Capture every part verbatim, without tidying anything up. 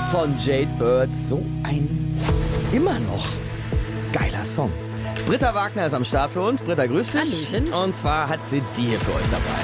von Jade Bird. So ein immer noch geiler Song. Britta Wagner ist am Start für uns. Britta, grüß dich. Hallöchen. Und zwar hat sie die hier für euch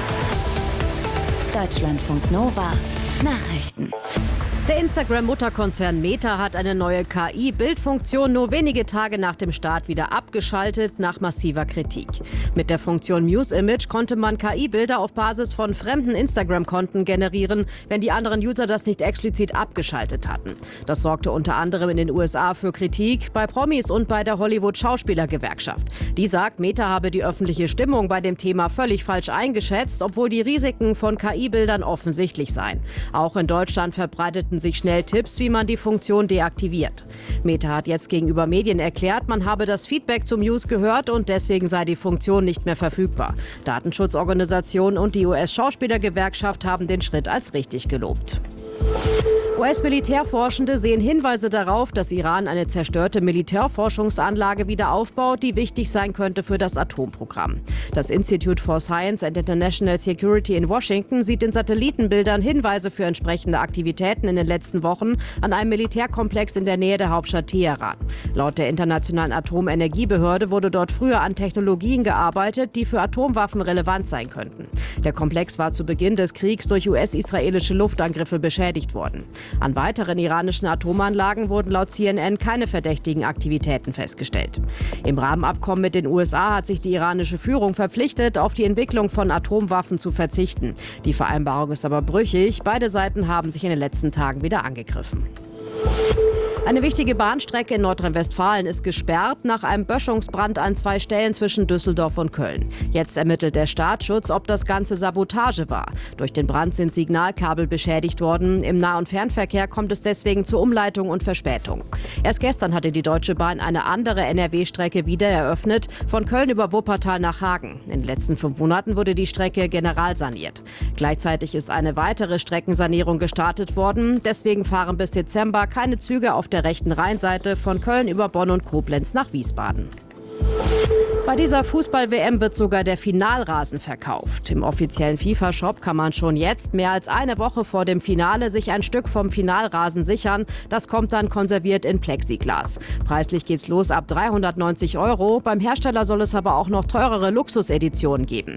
dabei. Deutschlandfunk Nova Nachrichten. Der Instagram-Mutterkonzern Meta hat eine neue K I-Bildfunktion nur wenige Tage nach dem Start wieder abgeschaltet, nach massiver Kritik. Mit der Funktion Muse Image konnte man K I-Bilder auf Basis von fremden Instagram-Konten generieren, wenn die anderen User das nicht explizit abgeschaltet hatten. Das sorgte unter anderem in den U S A für Kritik, bei Promis und bei der Hollywood-Schauspielergewerkschaft. Die sagt, Meta habe die öffentliche Stimmung bei dem Thema völlig falsch eingeschätzt, obwohl die Risiken von K I-Bildern offensichtlich seien. Auch in Deutschland verbreiteten sich schnell Tipps, wie man die Funktion deaktiviert. Meta hat jetzt gegenüber Medien erklärt, man habe das Feedback zum Use gehört und deswegen sei die Funktion nicht mehr verfügbar. Datenschutzorganisationen und die U S-Schauspielergewerkschaft haben den Schritt als richtig gelobt. U S-Militärforschende sehen Hinweise darauf, dass Iran eine zerstörte Militärforschungsanlage wieder aufbaut, die wichtig sein könnte für das Atomprogramm. Das Institute for Science and International Security in Washington sieht in Satellitenbildern Hinweise für entsprechende Aktivitäten in den letzten Wochen an einem Militärkomplex in der Nähe der Hauptstadt Teheran. Laut der Internationalen Atomenergiebehörde wurde dort früher an Technologien gearbeitet, die für Atomwaffen relevant sein könnten. Der Komplex war zu Beginn des Kriegs durch U S-israelische Luftangriffe beschädigt worden. An weiteren iranischen Atomanlagen wurden laut C N N keine verdächtigen Aktivitäten festgestellt. Im Rahmenabkommen mit den U S A hat sich die iranische Führung verpflichtet, auf die Entwicklung von Atomwaffen zu verzichten. Die Vereinbarung ist aber brüchig. Beide Seiten haben sich in den letzten Tagen wieder angegriffen. Eine wichtige Bahnstrecke in Nordrhein-Westfalen ist gesperrt nach einem Böschungsbrand an zwei Stellen zwischen Düsseldorf und Köln. Jetzt ermittelt der Staatsschutz, ob das Ganze Sabotage war. Durch den Brand sind Signalkabel beschädigt worden. Im Nah- und Fernverkehr kommt es deswegen zu Umleitung und Verspätung. Erst gestern hatte die Deutsche Bahn eine andere N R W-Strecke wieder eröffnet, von Köln über Wuppertal nach Hagen. In den letzten fünf Monaten wurde die Strecke generalsaniert. Gleichzeitig ist eine weitere Streckensanierung gestartet worden. Deswegen fahren bis Dezember keine Züge auf der der rechten Rheinseite von Köln über Bonn und Koblenz nach Wiesbaden. Bei dieser Fußball-W M wird sogar der Finalrasen verkauft. Im offiziellen FIFA-Shop kann man schon jetzt, mehr als eine Woche vor dem Finale, sich ein Stück vom Finalrasen sichern. Das kommt dann konserviert in Plexiglas. Preislich geht's los ab dreihundertneunzig Euro. Beim Hersteller soll es aber auch noch teurere Luxuseditionen geben.